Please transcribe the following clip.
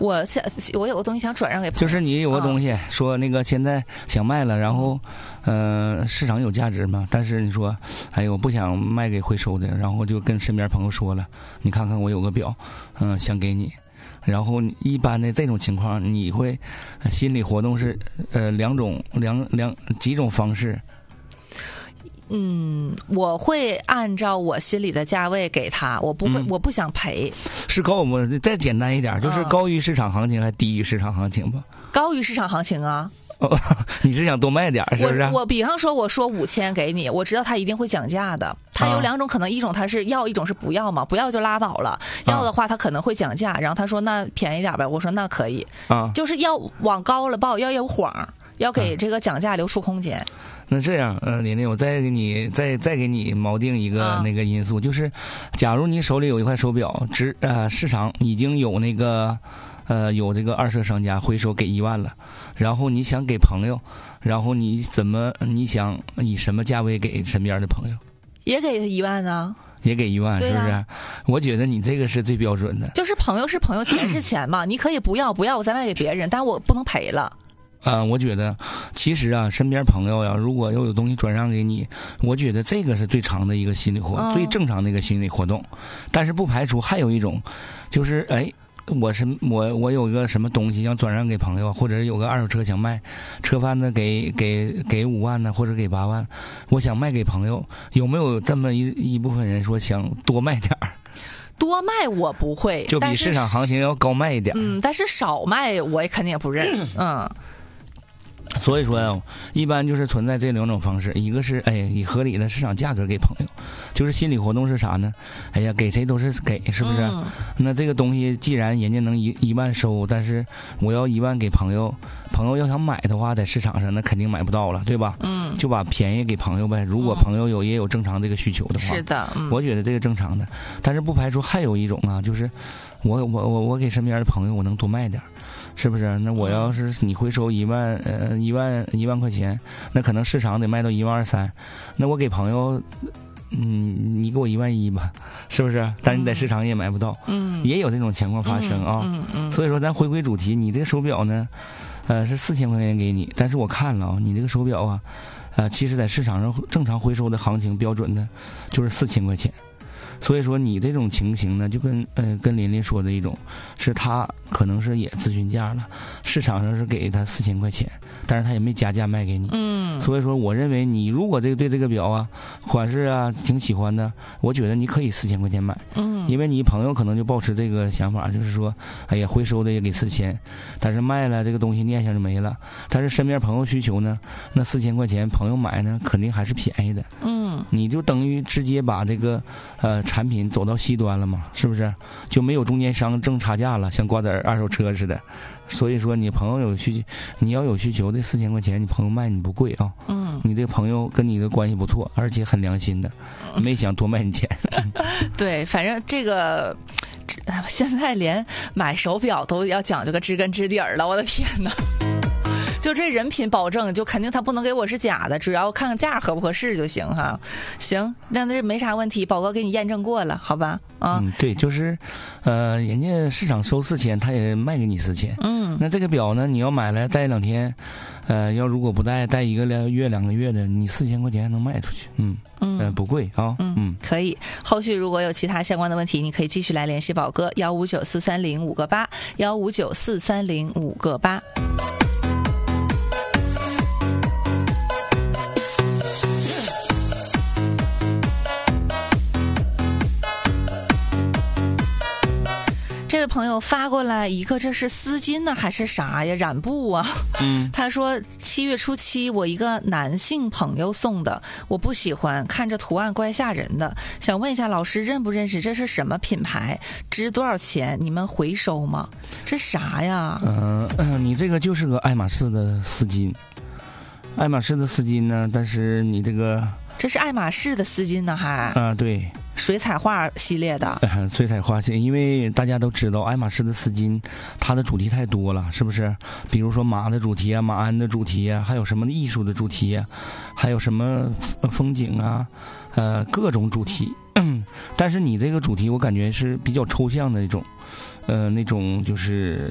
我有个东西想转让给朋友， 就是你有个东西说那个现在想卖了，然后市场有价值嘛，但是你说哎呦不想卖给回收的，然后就跟身边朋友说了，你看看我有个表，想给你。然后一般的这种情况，你会心理活动是几种方式。 我会按照我心里的价位给他，我不会，我不想赔。 是高我再简单一点，就是高于市场行情还低于市场行情吧？ 高于市场行情啊。 你是想多卖点是不是？ 我比方说我说5000给你，我知道他一定会讲价的。他有2种可能，一种他是要，一种是不要嘛。不要就拉倒了，要的话他可能会讲价，然后他说那便宜点呗，我说那可以就是要往高了报，要有谎，要给这个讲价留出空间。 那这样，琳琳，我再给你锚定一个那个因素，就是假如你手里有一块手表，市场已经有那个有这个二手商家回收给1万了，然后你想给朋友，然后你想以什么价位给身边的朋友？ 也给他1万呢？ 也给1万，是不是？我觉得你这个是最标准的。 就是朋友是朋友，钱是钱嘛，你可以不要，我再卖给别人，但我不能赔了。 我觉得其实身边朋友呀，如果要有东西转让给你，我觉得这个是最常的一个心理最正常的一个心理活动。但是不排除还有一种，就是我有一个什么东西想转让给朋友，或者有个二手车想卖，车贩子给5万呢，或者给8万，我想卖给朋友，有没有这么一部分人说想多卖点儿？ 多卖我不会， 就比市场行情要高卖一点。 但是少卖我也肯定也不认。 所以说呀，一般就是存在这2种方式，一个是以合理的市场价格给朋友，就是心理活动是啥呢？哎呀，给谁都是给，是不是？那这个东西既然人家能1万收，但是我要1万给朋友，朋友要想买的话，在市场上那肯定买不到了，对吧？就把便宜给朋友呗。如果朋友也有正常这个需求的话， 是的， 我觉得这个正常的。但是不排除还有一种啊，就是我给身边的朋友，我能多卖点。是不是？那我要是你回收1万块钱，那可能市场得卖到12000，那我给朋友，你给我11000吧，是不是？但是你在市场也买不到，也有这种情况发生啊。所以说，咱回归主题，你这个手表呢，是4000块钱给你，但是我看了你这个手表啊，其实在市场上正常回收的行情标准的，就是4000块钱。所以说你这种情形呢，就跟琳琳说的一种，是他可能是也咨询价了，市场上是给他4000块钱，但是他也没加价卖给你。所以说我认为你如果对这个表啊款式啊挺喜欢的，我觉得你可以4000块钱买。因为你朋友可能就抱持这个想法，就是说哎呀回收的也给4000，但是卖了这个东西念想就没了。但是身边朋友需求呢，那4000块钱朋友买呢肯定还是便宜的。你就等于直接把这个产品走到西端了嘛，是不是？就没有中间商挣差价了，像瓜子二手车似的。所以说你朋友你要有需求，这4000块钱你朋友卖你不贵啊。你这个朋友跟你的关系不错，而且很良心的，没想多卖你钱。 对，反正这个现在连买手表都要讲究个知根知底儿了，我的天哪！就这人品保证，就肯定他不能给我是假的，只要看看价合不合适就行哈。行，那这没啥问题，宝哥给你验证过了，好吧？ 对，就是人家市场收4000，他也卖给你4000。那这个表呢，你要买来戴2天，要如果不戴1个月2个月的，你4000块钱还能卖出去。不贵啊。 可以。后续如果有其他相关的问题，你可以继续来联系宝哥1594305个8，1594305个8。这位朋友发过来一个，这是丝巾呢还是啥呀？染布啊。他说7月初7我一个男性朋友送的，我不喜欢，看着图案怪吓人的，想问一下老师认不认识，这是什么品牌，值多少钱，你们回收吗？这啥呀？ 你这个就是个爱马仕的丝巾，爱马仕的丝巾呢，但是你这是爱马仕的丝巾呢还？ 对， 水彩画系列的。 水彩画系列，因为大家都知道爱马仕的丝巾它的主题太多了，是不是？比如说马的主题啊，马鞍的主题啊，还有什么艺术的主题啊，还有什么风景啊，各种主题。但是你这个主题我感觉是比较抽象的一种，那种就是